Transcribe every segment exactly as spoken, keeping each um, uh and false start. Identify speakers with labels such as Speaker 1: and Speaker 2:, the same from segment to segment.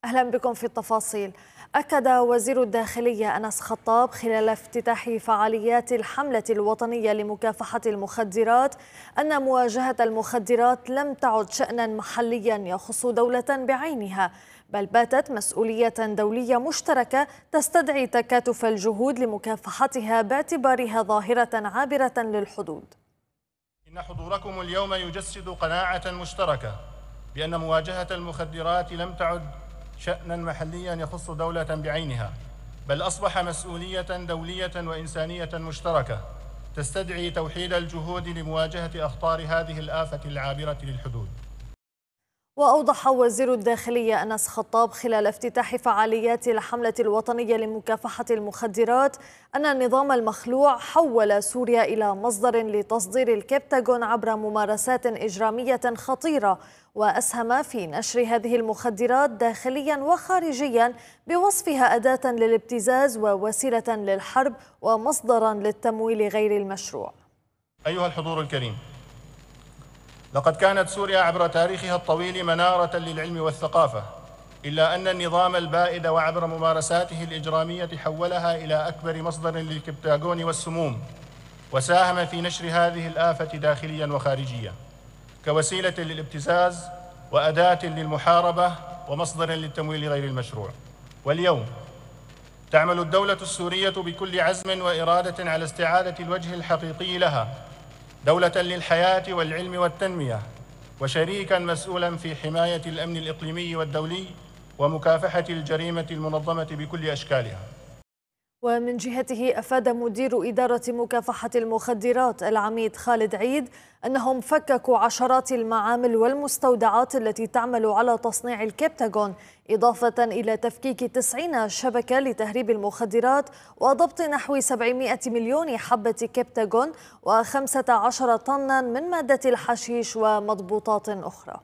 Speaker 1: أهلا بكم في التفاصيل. أكد وزير الداخلية أنس خطاب خلال افتتاح فعاليات الحملة الوطنية لمكافحة المخدرات أن مواجهة المخدرات لم تعد شأنا محليا يخص دولة بعينها، بل باتت مسؤولية دولية مشتركة تستدعي تكاتف الجهود لمكافحتها باعتبارها ظاهرة عابرة للحدود.
Speaker 2: إن حضوركم اليوم يجسد قناعة مشتركة بأن مواجهة المخدرات لم تعد شأنا محليا يخص دولة بعينها، بل أصبح مسؤولية دولية وإنسانية مشتركة تستدعي توحيد الجهود لمواجهة أخطار هذه الآفة العابرة للحدود.
Speaker 1: وأوضح وزير الداخلية أنس خطاب خلال افتتاح فعاليات الحملة الوطنية لمكافحة المخدرات أن النظام المخلوع حول سوريا إلى مصدر لتصدير الكبتاغون عبر ممارسات إجرامية خطيرة، وأسهم في نشر هذه المخدرات داخليا وخارجيا بوصفها أداة للابتزاز ووسيلة للحرب ومصدرا للتمويل غير المشروع.
Speaker 2: أيها الحضور الكريم، لقد كانت سوريا عبر تاريخها الطويل منارة للعلم والثقافة، إلا أن النظام البائد وعبر ممارساته الإجرامية حولها إلى أكبر مصدر للكبتاغون والسموم، وساهم في نشر هذه الآفة داخليا وخارجيا كوسيلة للابتزاز وأداة للمحاربة ومصدر للتمويل غير المشروع. واليوم تعمل الدولة السورية بكل عزم وإرادة على استعادة الوجه الحقيقي لها، دولة للحياة والعلم والتنمية، وشريكا مسؤولا في حماية الأمن الإقليمي والدولي ومكافحة الجريمة المنظمة بكل أشكالها.
Speaker 1: ومن جهته أفاد مدير إدارة مكافحة المخدرات العميد خالد عيد أنهم فككوا عشرات المعامل والمستودعات التي تعمل على تصنيع الكبتاغون، إضافة إلى تفكيك تسعين شبكة لتهريب المخدرات وضبط نحو سبعمائة مليون حبة كبتاغون وخمسة عشر طنا من مادة الحشيش ومضبوطات أخرى.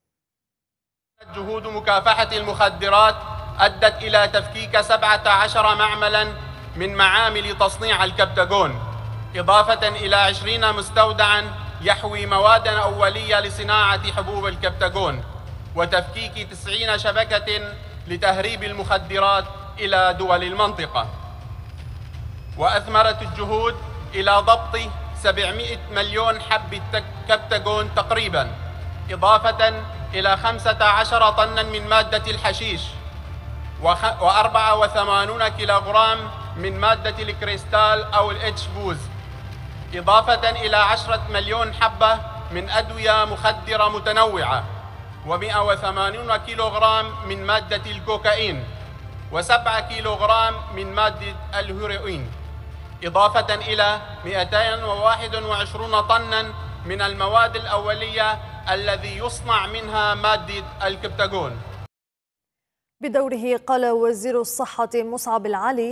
Speaker 3: جهود مكافحة المخدرات أدت إلى تفكيك سبعة عشر معملا من معامل تصنيع الكبتاغون، إضافة إلى عشرين مستودعا يحوي مواد أولية لصناعة حبوب الكبتاغون، وتفكيك تسعين شبكة لتهريب المخدرات إلى دول المنطقة. وأثمرت الجهود إلى ضبط سبعمائة مليون حبة كبتاغون تقريبا، إضافة إلى خمسة عشر طنا من مادة الحشيش وأربعة وثمانين كيلوغرام من مادة الكريستال أو الاتش بوز، إضافة إلى عشرة مليون حبة من أدوية مخدرة متنوعة ومئة وثمانين كيلوغرام من مادة الكوكايين وسبعة كيلوغرام من مادة الهيروين، إضافة إلى مئتين وواحد وعشرين طنا من المواد الأولية الذي يصنع منها مادة الكبتاغون.
Speaker 1: بدوره قال وزير الصحة مصعب العلي